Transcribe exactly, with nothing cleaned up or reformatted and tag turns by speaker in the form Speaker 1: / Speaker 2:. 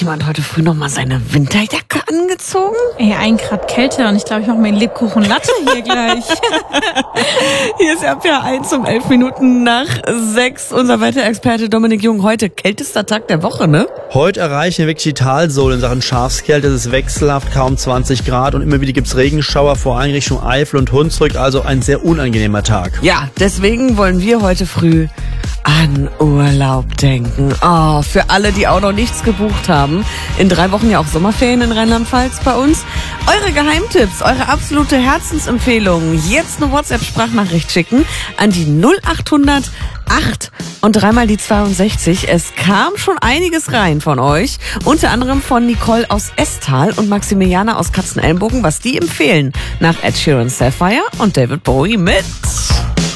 Speaker 1: jemand heute früh noch mal seine Winterjacke angezogen?
Speaker 2: Ey, ein Grad Kälte und ich glaube, ich mache mir einen Lebkuchen Latte hier gleich.
Speaker 1: Hier ist R P R eins um elf Minuten nach sechs. Unser Wetterexperte Dominik Jung. Heute kältester Tag der Woche, ne?
Speaker 3: Heute erreichen wir wirklich die Talsohle in Sachen Schafskälte. Es ist wechselhaft, kaum zwanzig Grad und immer wieder gibt's Regenschauer, vor allem Richtung Eifel und Hunsrück. Also ein sehr unangenehmer Tag.
Speaker 1: Ja, deswegen wollen wir heute früh an Urlaub denken. Oh, für alle, die auch noch nichts gebucht haben. In drei Wochen ja auch Sommerferien in Rheinland-Pfalz bei uns. Eure Geheimtipps, eure absolute Herzensempfehlungen. Jetzt eine WhatsApp-Sprachnachricht schicken an die null acht hundert acht und dreimal die zweiundsechzig. Es kam schon einiges rein von euch. Unter anderem von Nicole aus Estal und Maximiliana aus Katzenelnbogen, was die empfehlen nach Ed Sheeran, Sapphire und David Bowie mit